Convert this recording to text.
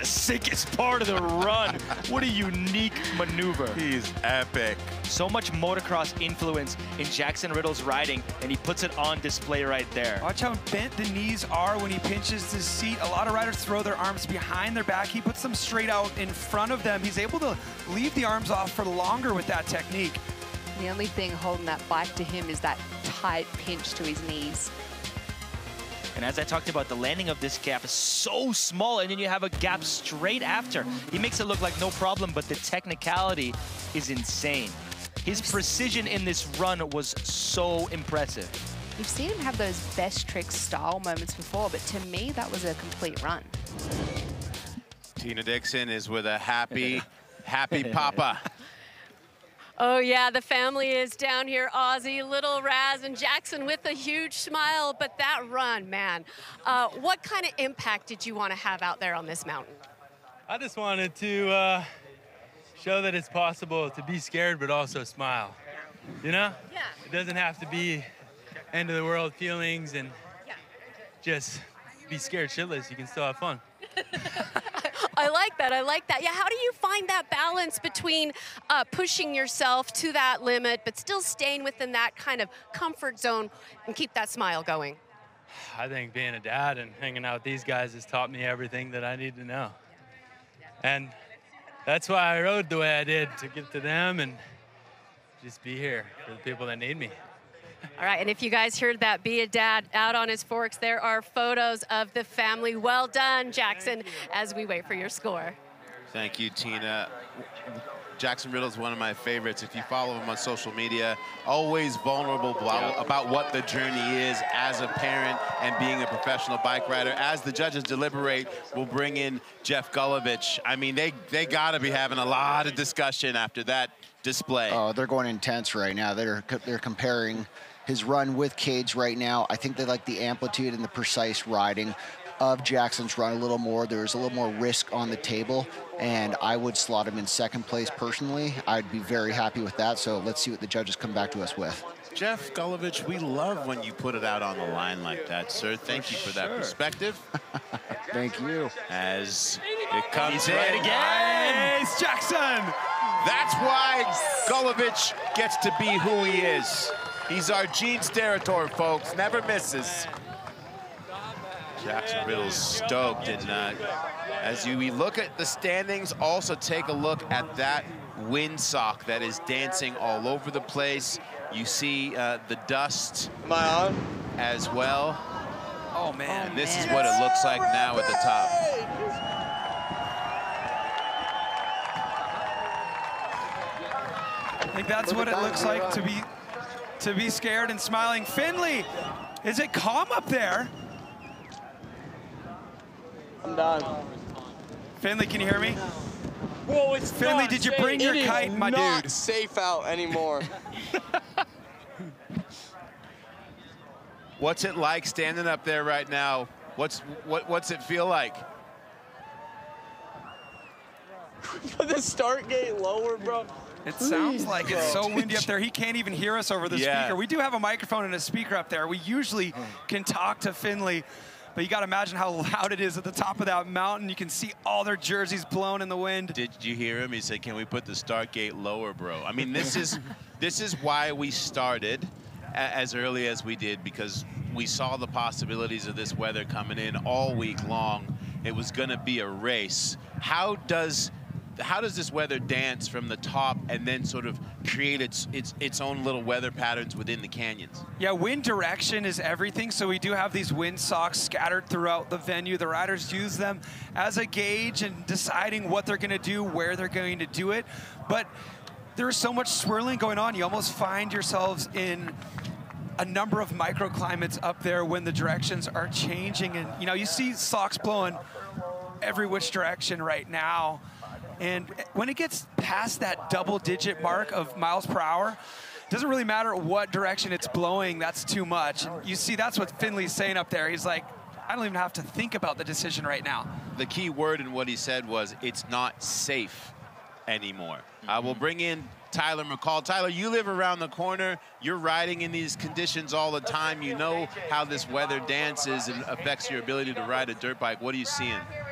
the sickest part of the run. What a unique maneuver. He's epic. So much motocross influence in Jackson Riddle's riding, and he puts it on display right there. Watch how bent the knees are when he pinches his seat. A lot of riders throw their arms behind their back. He puts them straight out in front of them. He's able to leave the arms off for longer with that technique. The only thing holding that bike to him is that tight pinch to his knees. And as I talked about, the landing of this gap is so small, and then you have a gap straight after. He makes it look like no problem, but the technicality is insane. His precision in this run was so impressive. You've seen him have those best tricks style moments before, but to me, that was a complete run. Tina Dixon is with a happy papa. Oh yeah, the family is down here. Ozzy, Little Raz, and Jackson with a huge smile. But that run, man, what kind of impact did you want to have out there on this mountain? I just wanted to show that it's possible to be scared but also smile. You know? Yeah. It doesn't have to be end of the world feelings and just be scared shitless. You can still have fun. I like that. I like that. Yeah, how do you find that balance between pushing yourself to that limit but still staying within that kind of comfort zone and keep that smile going? I think being a dad and hanging out with these guys has taught me everything that I need to know. And that's why I rode the way I did, to get to them and just be here for the people that need me. All right, and if you guys heard that, be a dad out on his forks, there are photos of the family. Well done, Jackson, as we wait for your score. Thank you, Tina. Jackson Riddle is one of my favorites. If you follow him on social media, always vulnerable about what the journey is as a parent and being a professional bike rider. As the judges deliberate, we'll bring in Jeff Gulevich. I mean, they got to be having a lot of discussion after that display. Oh, they're going intense right now. They're comparing his run with Cade's right now. I think they like the amplitude and the precise riding of Jackson's run a little more. There's a little more risk on the table, and I would slot him in second place personally. I'd be very happy with that, so let's see what the judges come back to us with. Jeff Gulevich, we love when you put it out on the line like that, sir. Thank you for that perspective. Thank you. As it comes in right again. Nice, Jackson! That's why Gulevich gets to be who he is. He's our Gene Steratore, folks. Never misses. Jackson Riddle's stoked, and as we look at the standings, also take a look at that windsock that is dancing all over the place. You see the dust as well. Oh, man. And this is what it looks like now at the top. I think that's what it looks like to be scared and smiling. Finley, is it calm up there? I'm done. Finley, can you hear me? Whoa, it's Finley, did you bring your kite, my dude? It is not safe out anymore. What's it like standing up there right now? What's it feel like? Put the start gate lower, bro. It sounds like it's so windy up there. He can't even hear us over the speaker. We do have a microphone and a speaker up there. We usually can talk to Finley, but you got to imagine how loud it is at the top of that mountain. You can see all their jerseys blown in the wind. Did you hear him? He said, "Can we put the start gate lower, bro?" I mean, this is why we started as early as we did, because we saw the possibilities of this weather coming in all week long. It was going to be a race. How does this weather dance from the top and then sort of create its own little weather patterns within the canyons? Yeah, wind direction is everything, so we do have these wind socks scattered throughout the venue. The riders use them as a gauge in deciding what they're going to do, where they're going to do it. But there's so much swirling going on, you almost find yourselves in a number of microclimates up there when the directions are changing. And, you know, you see socks blowing every which direction right now. And when it gets past that double-digit mark of miles per hour, it doesn't really matter what direction it's blowing, that's too much. And you see, that's what Finley's saying up there. He's like, I don't even have to think about the decision right now. The key word in what he said was, it's not safe anymore. We'll bring in Tyler McCall. Tyler, you live around the corner. You're riding in these conditions all the time. You know how this weather dances and affects your ability to ride a dirt bike. What are you seeing?